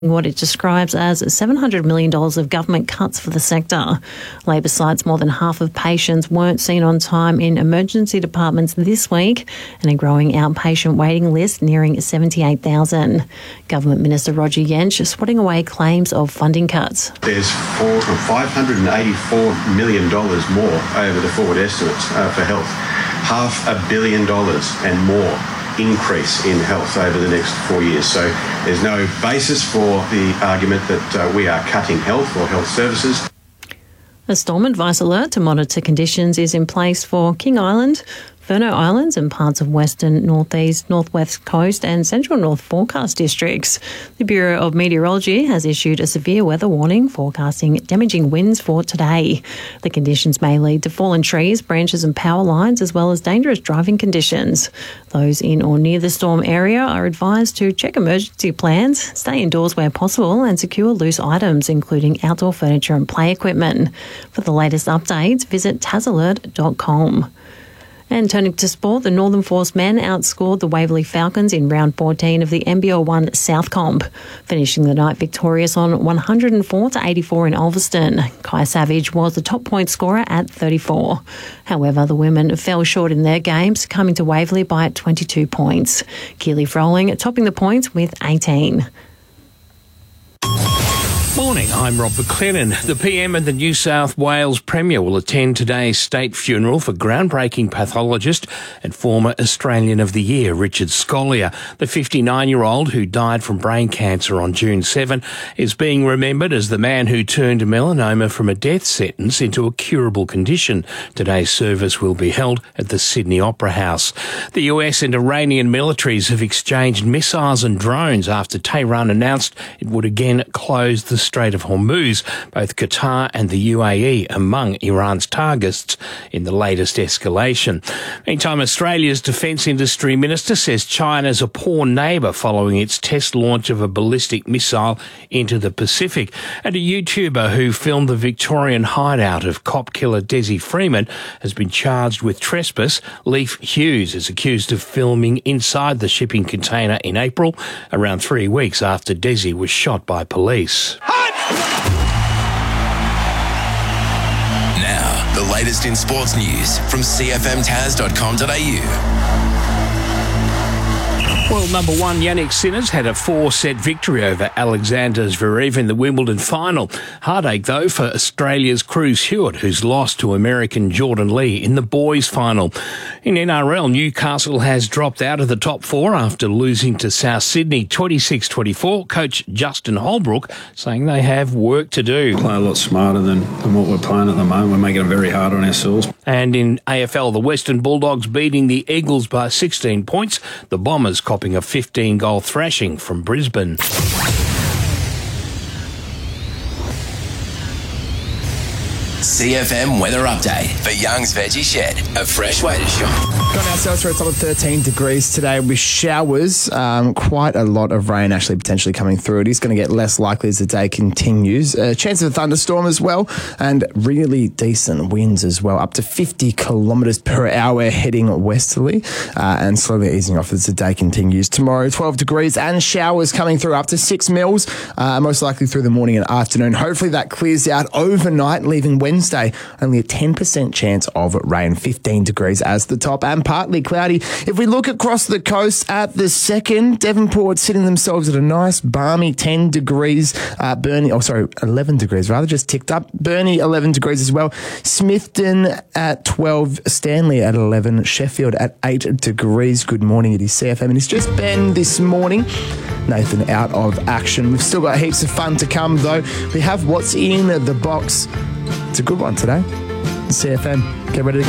what it describes as $700 million of government cuts for the sector. Labor cites more than half of patients weren't seen on time in emergency departments this week and a growing outpatient waiting list nearing 78,000. Government Minister Roger Jensch swatting away claims of funding cuts. There's $584 million more over the forward estimates for health. $500 million and more increase in health over the next 4 years. So there's no basis for the argument that we are cutting health or health services. A storm advice alert to monitor conditions is in place for King Island, Furneaux Islands and parts of western, northeast, northwest coast and central north forecast districts. The Bureau of Meteorology has issued a severe weather warning forecasting damaging winds for today. The conditions may lead to fallen trees, branches and power lines as well as dangerous driving conditions. Those in or near the storm area are advised to check emergency plans, stay indoors where possible and secure loose items including outdoor furniture and play equipment. For the latest updates, visit tasalert.com. And turning to sport, the Northern Force men outscored the Waverley Falcons in round 14 of the NBL1 South Comp, finishing the night victorious on 104-84 in Ulverston. Kai Savage was the top point scorer at 34. However, the women fell short in their games, coming to Waverley by 22 points. Keely Froling topping the points with 18. Morning, I'm Rob McLennan. The PM and the New South Wales Premier will attend today's state funeral for groundbreaking pathologist and former Australian of the Year, Richard Scolyer. The 59-year-old who died from brain cancer on June 7 is being remembered as the man who turned melanoma from a death sentence into a curable condition. Today's service will be held at the Sydney Opera House. The US and Iranian militaries have exchanged missiles and drones after Tehran announced it would again close the Strait of Hormuz, both Qatar and the UAE among Iran's targets in the latest escalation. Meantime, Australia's Defence Industry Minister says China's a poor neighbour following its test launch of a ballistic missile into the Pacific. And a YouTuber who filmed the Victorian hideout of cop killer Desi Freeman has been charged with trespass. Leif Hughes is accused of filming inside the shipping container in April, around 3 weeks after Desi was shot by police. Now, the latest in sports news from cfmtaz.com.au. Well, number one, Yannick Sinner's had a 4-set victory over Alexander Zverev in the Wimbledon final. Heartache, though, for Australia's Cruz Hewitt, who's lost to American Jordan Lee in the boys' final. In NRL, Newcastle has dropped out of the top four after losing to South Sydney 26-24. Coach Justin Holbrook saying they have work to do. Play a lot smarter than what we're playing at the moment. We're making it very hard on ourselves. And in AFL, the Western Bulldogs beating the Eagles by 16 points. The Bombers copping a 15-goal thrashing from Brisbane. CFM weather update for Young's Veggie Shed, a fresh way to shop. Got ourselves for a top of 13 degrees today with showers. Quite a lot of rain actually potentially coming through. It is going to get less likely as the day continues. A chance of a thunderstorm as well, and really decent winds as well, up to 50 kilometres per hour heading westerly, and slowly easing off as the day continues. Tomorrow, 12 degrees and showers coming through up to 6 mils, most likely through the morning and afternoon. Hopefully that clears out overnight, leaving Wednesday only a 10% chance of rain, 15 degrees as the top and partly cloudy. If we look across the coast at the second, Devonport sitting themselves at a nice balmy 10 degrees. 11 degrees rather, just ticked up. Burnie 11 degrees as well. Smithton at 12, Stanley at 11, Sheffield at 8 degrees. Good morning, it is CFM and it's just Ben this morning. Nathan out of action. We've still got heaps of fun to come though. We have what's in the box. It's a good one today. CFM, get ready to go.